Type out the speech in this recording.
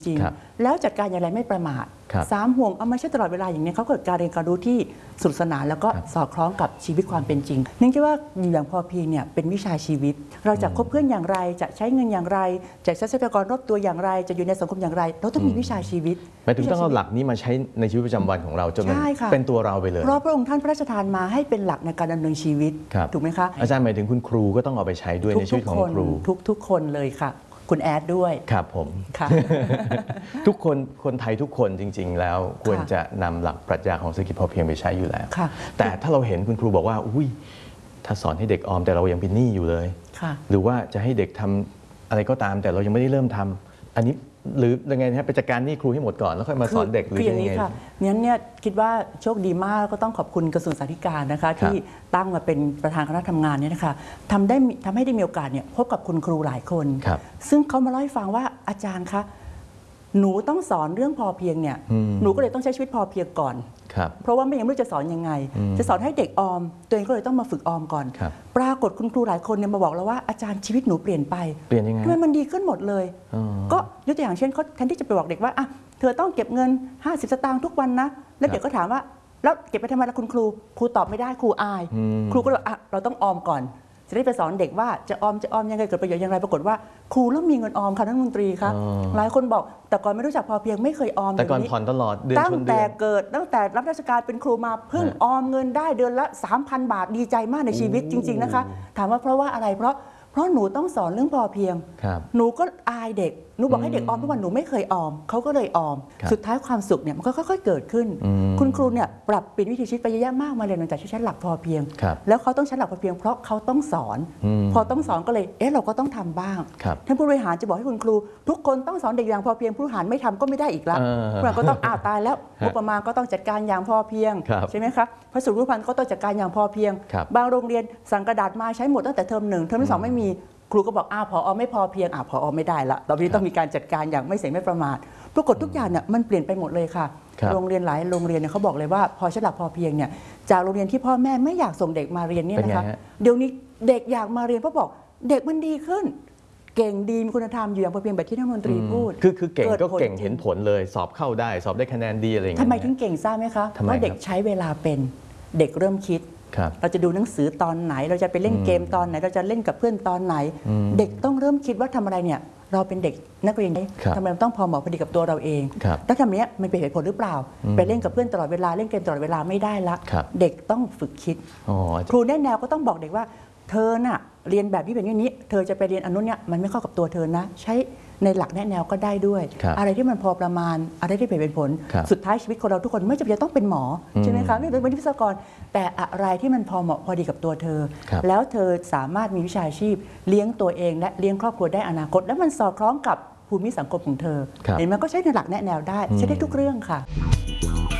จริงแล้วจัดการอย่างไรไม่ประมาท3 ห่วงเอามาใช้ตลอดเวลาอย่างนี้เขาเกิดการเรียนการรู้ที่สนุกสนานแล้วก็สอดคล้องกับชีวิตความเป็นจริงเนื่องจากว่าอยู่อย่างพอเพียงเนี่ยเป็นวิชาชีวิตเราจะคบเพื่อนอย่างไรจะใช้เงินอย่างไรจะใช้ทรัพยากรรอบตัวอย่างไรจะอยู่ในสังคมอย่างไรเราต้องมีวิชาชีวิตหมายถึงต้องเอาหลักนี้มาใช้ในชีวิตประจำวันของเราจนมันเป็นตัวเราไปเลยเพราะพระองค์ท่านพระราชทานมาให้เป็นหลักในการดำเนินชีวิตถูกไหมคะอาจารย์หมายถึงคุณครูก็ต้องเอาไปใช้ด้วยในชีวิตของครูทุกคนเลยค่ะคุณแอดด้วยครับผมทุกคนไทยทุกคนจริงๆแล้วควรจะนำหลักปรัชญาของเศรษฐกิจพอเพียงไปใช้อยู่แล้วแต่ถ้าเราเห็นคุณครูบอกว่าอุ้ยถ้าสอนให้เด็กออมแต่เรายังเป็นหนี้อยู่เลยหรือว่าจะให้เด็กทำอะไรก็ตามแต่เรายังไม่ได้เริ่มทำอันนี้หรือยังไงนะไปจัดการหนี้ครูให้หมดก่อนแล้วค่อยมาสอนเด็กหรือยังไงงั้นเนี่ยคิดว่าโชคดีมากก็ต้องขอบคุณกระทรวงศึกษาธิการนะคะที่ตั้งมาเป็นประธานคณะทำงานเนี่ยนะคะทำให้ได้มีโอกาสเนี่ยพบกับคุณครูหลายคนซึ่งเขามาเล่าให้ฟังว่าอาจารย์คะหนูต้องสอนเรื่องพอเพียงเนี่ยหนูก็เลยต้องใช้ชีวิตพอเพียงก่อนเพราะว่าไม่ยังไม่รู้จะสอนยังไงจะสอนให้เด็กออมตัวเองก็เลยต้องมาฝึกออมก่อนปรากฏคุณครูหลายคนเนี่ยมาบอกแล้วว่าอาจารย์ชีวิตหนูเปลี่ยนไปเปลี่ยนยังไงทำไมมันดีขึ้นหมดเลยก็ยกตัวอย่างเช่นเขาแทนที่จะไปบอกเด็กว่าอ่ะเธอต้องเก็บเงิน50 สตางค์ทุกวันนะแล้วเด็กก็ถามว่าแล้วเก็บไปทำไมล่ะคุณครูตอบไม่ได้ครูอายครูก็เลยอ่ะเราต้องออมก่อนจะได้ไปสอนเด็กว่าจะออมยังไงเกิดประโยชน์อย่างไรปรากฏว่าครูเริ่มมีเงินออมค่ะท่านรัฐมนตรีคะหลายคนบอกแต่ก่อนไม่รู้จักพอเพียงไม่เคยออมแต่ก่อนผ่อนตลอดเดือนชนเดือนตั้งแต่รับราชการเป็นครูมาเพิ่งออมเงินได้เดือนละ 3,000 บาทดีใจมากในชีวิตจริงๆนะคะถามว่าเพราะว่าอะไรเพราะหนูต้องสอนเรื่องพอเพียงหนูก็อายเด็กหนูบอกให้เด็กออมทุกวันหนูไม่เคยออมเขาก็เลยออมสุดท้ายความสุขเนี่ยมันก็ค่อยๆเกิดขึ้นคุณครูเนี่ยปรับเปลี่ยนวิถีชีวิตไปเยอะแยะมากมาเลยหลังจากที่ใช้หลักพอเพียงแล้วเขาต้องใช้หลักพอเพียงเพราะเขาต้องสอนพอต้องสอนก็เลยเราก็ต้องทำบ้างท่านผู้บริหารจะบอกให้คุณครูทุกคนต้องสอนเด็กอย่างพอเพียงผู้บริหารไม่ทำก็ไม่ได้อีกแล้วเราก็ต้องตายแล้วงบประมาณก็ต้องจัดการอย่างพอเพียงใช่ไหมคะพระสุรุพันธ์ก็ต้องจัดการอย่างพอเพียงบางโรงเรียนสั่งกระดาษมาใช้หมดตั้งแต่เทอม 1เทอมที่ 2ไม่มีครูก็บอกผอไม่พอเพียงผอไม่ได้ละตอนนี้ต้องมีการจัดการอย่างไม่เสี่ยงไม่ประมาทปรากฏทุกอย่างเนี่ยมันเปลี่ยนไปหมดเลยค่ะโรงเรียนหลายโรงเรียนเนี่ยเขาบอกเลยว่าพอใช้หลักพอเพียงเนี่ยจากโรงเรียนที่พ่อแม่ไม่อยากส่งเด็กมาเรียนเนี่ยนะคะเดี๋ยวนี้เด็กอยากมาเรียนเพราะบอกเด็กมันดีขึ้นเก่งดีมีคุณธรรมอยู่อย่างพอเพียงแบบที่ท่านรัฐมนตรีพูดคือเก่งก็เก่งเห็นผลเลยสอบเข้าได้สอบได้คะแนนดีอะไรอย่างเงี้ยทำไมถึงเก่งทราบไหมคะเพราะเด็กใช้เวลาเป็นเด็กเริ่มคิดเราจะดูหนังสือตอนไหนเราจะไปเล่นเกมตอนไหนเราจะเล่นกับเพื่อนตอนไหนเด็กต้องเริ่มคิดว่าทำอะไรเนี่ยเราเป็นเด็กนักเรียนทำไมต้องพอเหมาะพอดีกับตัวเราเองแล้วทำนี้มันเป็นเหตุผลหรือเปล่าไปเล่นกับเพื่อนตลอดเวลาเล่นเกมตลอดเวลาไม่ได้ละเด็กต้องฝึกคิดครูแนะแนวก็ต้องบอกเด็กว่าเธอน่ะเรียนแบบนี้แบบนี้เธอจะไปเรียนอนุเนี่ยมันไม่เข้ากับตัวเธอนะใช้ในหลักแนะแนวก็ได้ด้วยอะไรที่มันพอประมาณอะไรที่เป็นผลสุดท้ายชีวิตของเราทุกคนไม่จำเป็นต้องเป็นหมอใช่ไหมคะไม่เป็นวิศวกรแต่อะไรที่มันพอเหมาะพอดีกับตัวเธอแล้วเธอสามารถมีวิชาชีพเลี้ยงตัวเองและเลี้ยงครอบครัวได้อนาคตและมันสอดคล้องกับภูมิสังคมของเธอเห็นไหมก็ใช้ในหลักแนะแนวได้ใช้ได้ทุกเรื่องค่ะ